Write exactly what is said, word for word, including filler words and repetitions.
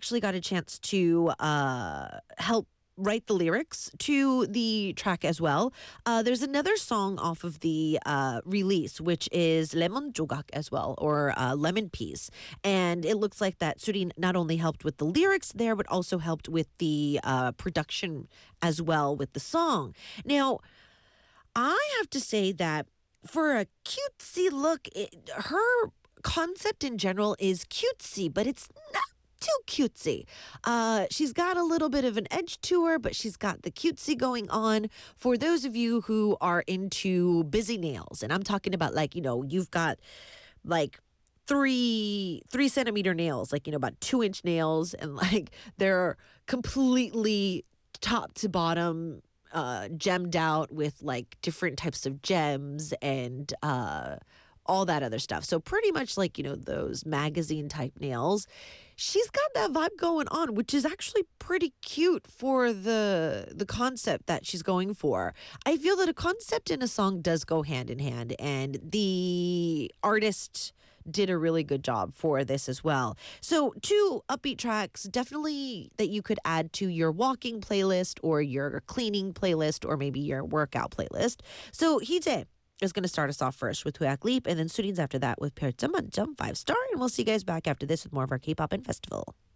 actually got a chance to uh, help write the lyrics to the track as well. Uh, there's another song off of the uh, release, which is Lemon Jogak as well, or uh, Lemon Piece. And it looks like that Surin not only helped with the lyrics there, but also helped with the uh, production as well with the song. Now, I have to say that for a cutesy look, it, her concept in general is cutesy, but it's not too cutesy. Uh, she's got a little bit of an edge to her, but she's got the cutesy going on. For those of you who are into busy nails, and I'm talking about like, you know, you've got like three three centimeter nails, like, you know, about two inch nails, and like they're completely top to bottom uh, gemmed out with like different types of gems and uh, all that other stuff. So pretty much like, you know, those magazine type nails. She's got that vibe going on, which is actually pretty cute for the the concept that she's going for. I feel that a concept and a song does go hand in hand, and the artist did a really good job for this as well. So two upbeat tracks, definitely that you could add to your walking playlist or your cleaning playlist or maybe your workout playlist. So Hee-jae is going to start us off first with Huyak Leap, and then Surin's after that with 별점 만점 five star. And we'll see you guys back after this with more of our K-pop and festival.